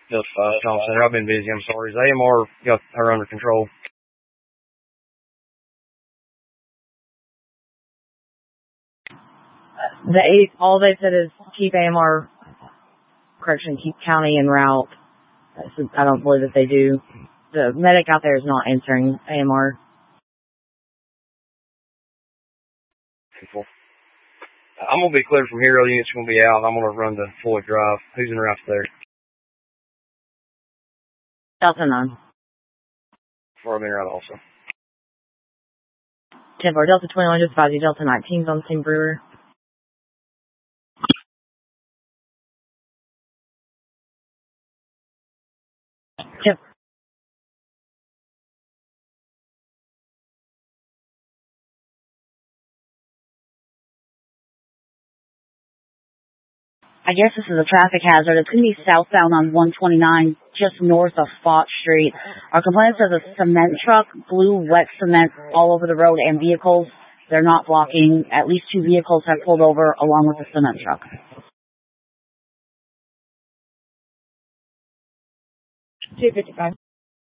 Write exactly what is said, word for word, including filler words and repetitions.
Just, uh, Thompson, I've been busy, I'm sorry. Is A M R got her under control? They, all they said is keep A M R, correction, keep county en route. I don't believe that they do. The medic out there is not answering A M R. Cool. I'm going to be clear from here. All units are going to be out. I'm going to run to Floyd Drive. Who's in route there? Delta nine. Four I'm in route also. ten four Delta twenty-one, just advise you Delta nineteen's on the same brewer. Yep. I guess this is a traffic hazard. It's going to be southbound on one twenty-nine, just north of Fott Street. Our complaint says a cement truck blew wet cement all over the road and vehicles. They're not blocking. At least two vehicles have pulled over along with the cement truck. two fifty-five.